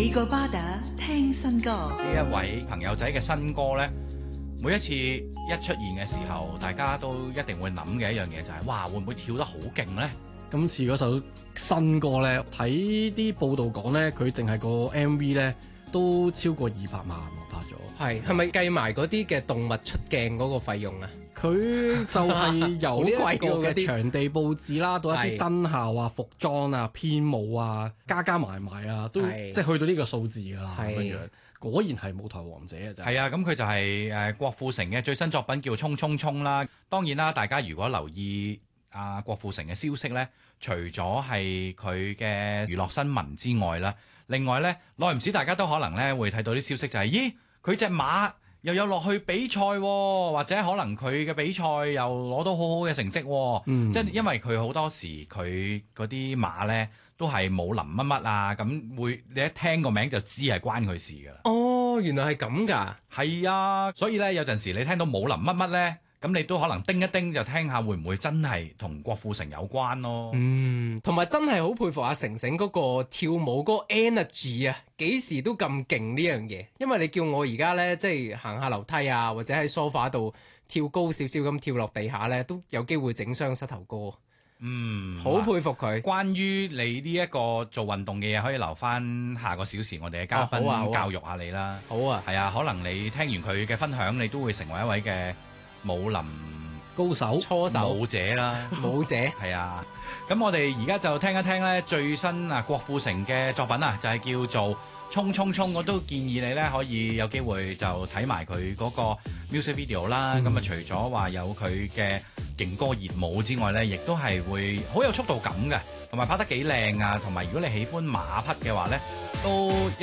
幾個巴打聽新歌， 呢一位朋友仔嘅新歌呢，每一次一出現嘅時候，大家都一定會諗嘅一樣嘢就係，哇，會唔會跳得好勁呢？ 今次嗰首新歌咧，睇啲報道講咧，佢淨係個 MV 咧都超過200萬拍咗。 係咪計埋嗰啲嘅動物出鏡嗰個費用啊？ 佢就係由呢一個好貴㗎嗰啲嘅場地佈置啦，到一啲燈效啊、服裝啊、編舞啊，加埋啊，都即係去到呢個數字㗎啦。咁樣果然係舞台王者啊！真係。 係啊，咁佢就係郭富城嘅最新作品叫《衝衝衝》啦。當然啦，大家如果留意郭富城嘅消息呢，除咗係佢嘅娛樂新聞之外啦，另外呢，耐唔時大家都可能呢會睇到啲消息就係，咦，佢隻馬又有落去比賽喎，或者可能佢嘅比賽又攞到好好嘅成績喎。即係因為佢好多時佢嗰啲馬呢都係武林乜乜啊，咁你一聽個名就知係關佢事㗎啦。 哦，原來係咁㗎。 係啊，所以呢，有陣時你聽到武林乜乜呢，咁你都可能叮一叮就聽下會唔會真係同郭富城有關咯。 同埋真係好佩服阿成成嗰個跳舞嗰個 energy 啊，幾時都咁勁呢樣嘢。因為你叫我而家呢，即係行下樓梯啊，或者喺梳化度跳高少少咁跳落地下呢，都有機會整傷膝頭哥。好佩服佢。 關於你呢一個做運動嘅嘢，可以留翻下個小時我哋嘅嘉賓教育下你啦。 好啊， 係啊，可能你聽完佢嘅分享，你都會成為一位嘅武林高手、 初手舞者啦。 舞者係啊，咁我哋而家就聽一聽咧最新郭富城嘅作品啊，就係叫做《衝衝衝》。我都建議你咧可以有機會就睇埋佢嗰個 music video 啦。咁除咗話有佢嘅勁歌熱舞之外咧，亦都係會好有速度感嘅，同埋拍得幾靚啊。同埋如果你喜歡馬匹嘅話咧，都一